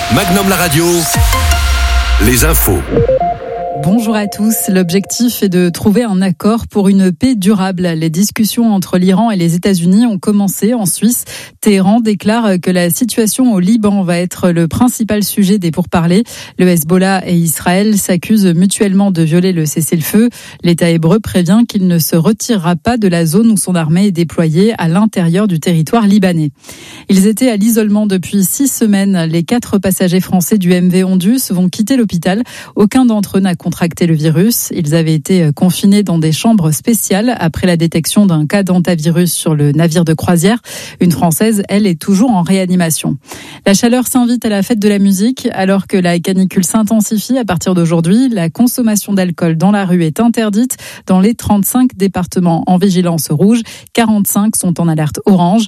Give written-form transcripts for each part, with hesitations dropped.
Magnum la radio, les infos. Bonjour à tous. L'objectif est de trouver un accord pour une paix durable. Les discussions entre l'Iran et les États-Unis ont commencé en Suisse. Téhéran déclare que la situation au Liban va être le principal sujet des pourparlers. Le Hezbollah et Israël s'accusent mutuellement de violer le cessez-le-feu. L'État hébreu prévient qu'il ne se retirera pas de la zone où son armée est déployée à l'intérieur du territoire libanais. Ils étaient à l'isolement depuis 6 semaines. Les 4 passagers français du MV Ondus vont quitter l'hôpital. Aucun d'entre eux n'a contracté le virus. Ils avaient été confinés dans des chambres spéciales après la détection d'un cas d'hantavirus sur le navire de croisière. Une Française, elle, est toujours en réanimation. La chaleur s'invite à la fête de la musique. Alors que la canicule s'intensifie à partir d'aujourd'hui, la consommation d'alcool dans la rue est interdite dans les 35 départements en vigilance rouge. 45 sont en alerte orange.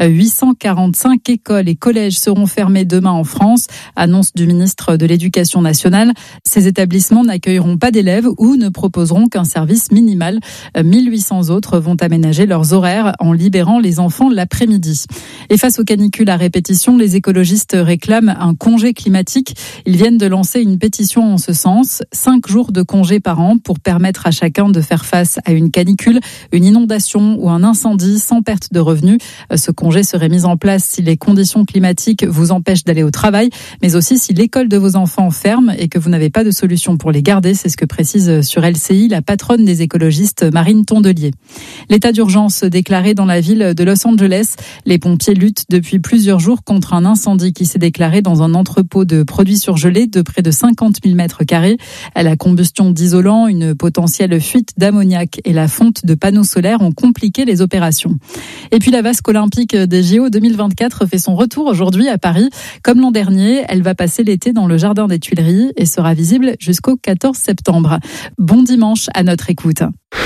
845 écoles et collèges seront fermés demain en France, annonce du ministre de l'Éducation nationale. Ces établissements n'accueilleront pas d'élèves ou ne proposeront qu'un service minimal. 1800 autres vont aménager leurs horaires en libérant les enfants l'après-midi. Et face aux canicules à répétition, les écologistes réclament un congé climatique. Ils viennent de lancer une pétition en ce sens. 5 jours de congé par an pour permettre à chacun de faire face à une canicule, une inondation ou un incendie sans perte de revenus. Ce congé serait mis en place si les conditions climatiques vous empêchent d'aller au travail, mais aussi si l'école de vos enfants ferme et que vous n'avez pas de solution pour les garder. C'est ce que précise sur LCI la patronne des écologistes, Marine Tondelier. L'état d'urgence déclaré dans la ville de Los Angeles. Les pompiers luttent depuis plusieurs jours contre un incendie qui s'est déclaré dans un entrepôt de produits surgelés de près de 50 000 mètres carrés. La combustion d'isolants, une potentielle fuite d'ammoniac et la fonte de panneaux solaires ont compliqué les opérations. Et puis la vasque olympique des JO 2024 fait son retour aujourd'hui à Paris. Comme l'an dernier, elle va passer l'été dans le jardin des Tuileries et sera visible jusqu'au 14 septembre. Bon dimanche à notre écoute.